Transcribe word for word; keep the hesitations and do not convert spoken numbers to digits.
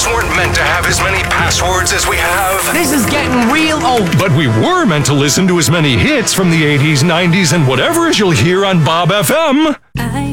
weren't meant to have as many passwords as we have. This is getting real old. But we were meant to listen to as many hits from the eighties, nineties, and whatever as you'll hear on Bob F M.